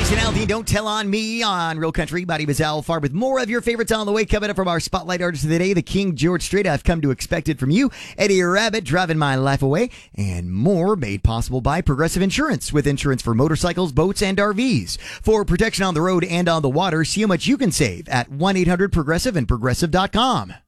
Jason Aldean, Don't Tell on Me on Real Country. My name is Al Farb with more of your favorites on the way. Coming up from our Spotlight Artist of the Day, the King George Strait. I've come to expect it from you. Eddie Rabbit, Driving My Life Away. And more made possible by Progressive Insurance, with insurance for motorcycles, boats, and RVs. For protection on the road and on the water, see how much you can save at 1-800-PROGRESSIVE and Progressive.com.